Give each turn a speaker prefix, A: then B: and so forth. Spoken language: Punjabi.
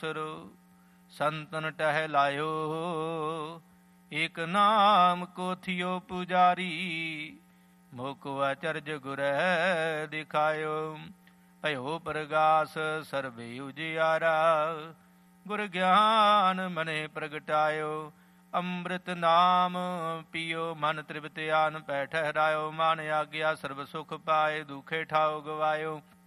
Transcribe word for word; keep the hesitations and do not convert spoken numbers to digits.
A: ਸੰਤਨ ਟਹਿ ਲਾਇਓ। ਏਕ ਨਾਮ ਕੋ ਥਿਓ ਪੁਜਾਰੀ, ਮੁਖ ਅਚਰਜ ਗੁਰੈ ਦਿਖਾਇਓ। ਭਇਓ ਪ੍ਰਗਾਸ ਸਰਬੇ ਉਜਿਆਰਾ, ਗੁਰ ਗਿਆਨ ਮਨੇ ਪ੍ਰਗਟਾਇਓ। ਅੰਮ੍ਰਿਤ ਨਾਮ ਪੀਓ ਮਨ ਤ੍ਰਿਪਤ ਆਨ ਪੈ ਠਹਿਰਾਇਓ। ਮਨ ਆਗਿਆ ਸਰਬ ਸੁਖ ਪਾਏ, ਦੁਖੇ ਠਾਓ ਗਵਾਇਓ।